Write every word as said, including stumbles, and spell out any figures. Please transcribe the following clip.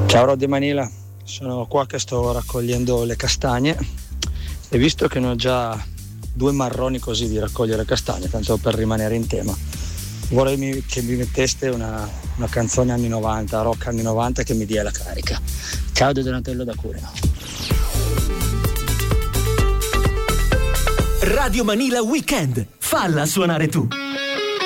Ciao Roddy Manila, sono qua che sto raccogliendo le castagne e visto che ne ho già due marroni così di raccogliere castagne, tanto per rimanere in tema, vorrei che mi metteste una, una canzone anni novanta, rock anni novanta che mi dia la carica. Ciao da Donatello da Cuneo. Radio Manila Weekend, falla suonare tu.